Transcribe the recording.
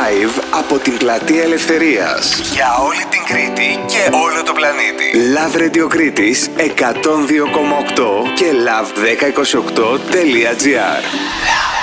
Live από την Πλατεία Ελευθερίας για όλη την Κρήτη και όλο το πλανήτη. Love Radio Κρήτης 102,8 και love1028.gr.